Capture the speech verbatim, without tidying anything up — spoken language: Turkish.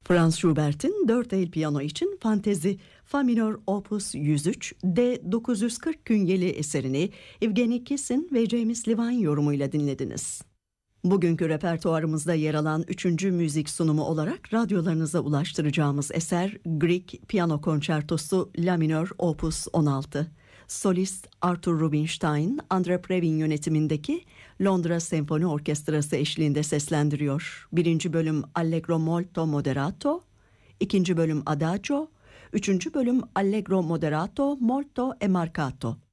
Franz Schubert'in dört el piyano için Fantezi Fa minör Opus yüz üç D dokuz yüz kırk künyeli eserini Evgeny Kissin ve James Levine yorumuyla dinlediniz. Bugünkü repertuarımızda yer alan üçüncü müzik sunumu olarak radyolarınıza ulaştıracağımız eser Grieg Piyano Konçertosu La minör Opus on altı. Solist Arthur Rubinstein, Andre Previn yönetimindeki Londra Senfoni Orkestrası eşliğinde seslendiriyor. Birinci bölüm Allegro molto moderato, ikinci bölüm Adagio, üçüncü bölüm Allegro moderato molto e marcato.